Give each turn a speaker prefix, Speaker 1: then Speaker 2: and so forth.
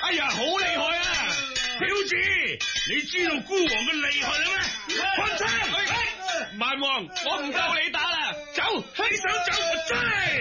Speaker 1: 哎呀，好厲害啊！
Speaker 2: 小子，你知道孤王嘅厲害啦咩？開槍！
Speaker 1: 蠻王，我唔夠你打啦，走！
Speaker 2: 你想走，我追！